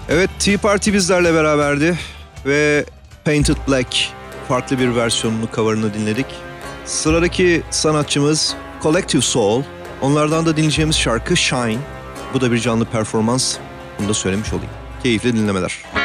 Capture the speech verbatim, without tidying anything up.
Evet, Tea Party bizlerle beraberdi ve Painted Black farklı bir versiyonunu, cover'ını dinledik. Sıradaki sanatçımız Collective Soul. Onlardan da dinleyeceğimiz şarkı Shine. Bu da bir canlı performans. Bunu da söylemiş olayım. Keyifli dinlemeler.